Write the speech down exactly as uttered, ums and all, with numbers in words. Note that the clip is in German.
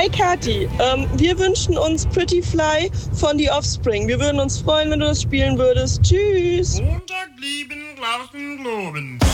Hi Kathi, ähm, wir wünschen uns Pretty Fly von The Offspring. Wir würden uns freuen, wenn du das spielen würdest. Tschüss. Montag lieben, Glauben, Globen.